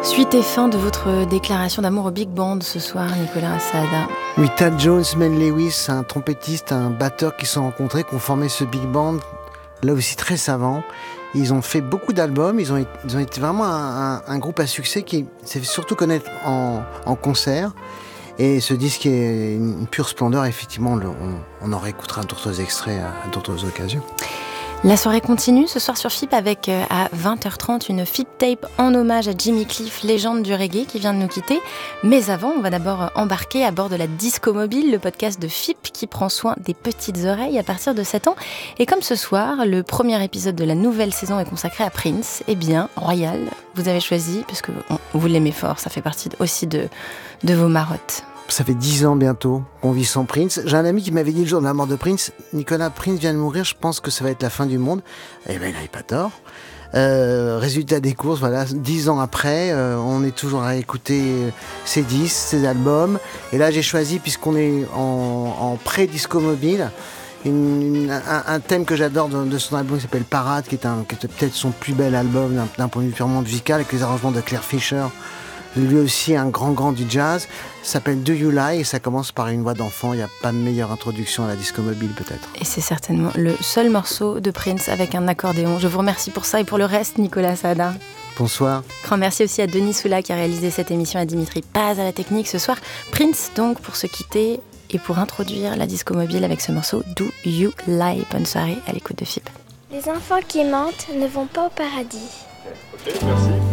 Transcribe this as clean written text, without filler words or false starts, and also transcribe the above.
Suite et fin de votre déclaration d'amour au Big Band ce soir, Nicolas Saada. Oui, Thad Jones, Mel Lewis, un trompettiste, un batteur qui se sont rencontrés, qui ont formé ce Big Band, là aussi très savant. Ils ont fait beaucoup d'albums, ils ont été vraiment un groupe à succès qui s'est surtout connaître en concert. Et ce disque est une pure splendeur, effectivement, on en réécoutera d'autres extraits à d'autres occasions. La soirée continue ce soir sur FIP avec à 20h30 une FIP tape en hommage à Jimmy Cliff, légende du reggae qui vient de nous quitter. Mais avant, on va d'abord embarquer à bord de la Disco Mobile, le podcast de FIP qui prend soin des petites oreilles à partir de 7 ans. Et comme ce soir, le premier épisode de la nouvelle saison est consacré à Prince, eh bien, Royal, vous avez choisi, parce que vous l'aimez fort, ça fait partie aussi de vos marottes. Ça fait 10 ans bientôt qu'on vit sans Prince. J'ai un ami qui m'avait dit le jour de la mort de Prince, Nicolas, Prince vient de mourir, je pense que ça va être la fin du monde. Eh ben, il n'avait pas tort. Résultat des courses, voilà, 10 ans après, on est toujours à écouter ses disques, ses albums. Et là, j'ai choisi, puisqu'on est en pré-disco mobile, un thème que j'adore de son album qui s'appelle Parade, qui était peut-être son plus bel album d'un point de vue purement musical, avec les arrangements de Claire Fischer. Lui aussi un grand du jazz, s'appelle Do You Lie et ça commence par une voix d'enfant. Il n'y a pas de meilleure introduction à la disco mobile peut-être. Et c'est certainement le seul morceau de Prince avec un accordéon. Je vous remercie pour ça et pour le reste, Nicolas Saada. Bonsoir. Grand merci aussi à Denis Soula qui a réalisé cette émission, à Dimitri Paz à la technique ce soir. Prince donc pour se quitter et pour introduire la disco mobile avec ce morceau Do You Lie. Bonne soirée à l'écoute de FIP. Les enfants qui mentent ne vont pas au paradis. Ok, merci.